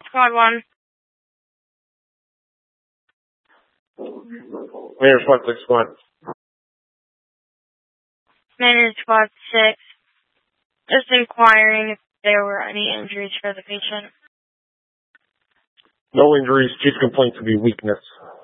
Squad 1. Mayor Squad 6 Squad. Mayor Squad 6. Just inquiring if there were any injuries for the patient. No injuries, chief complaint to be weakness.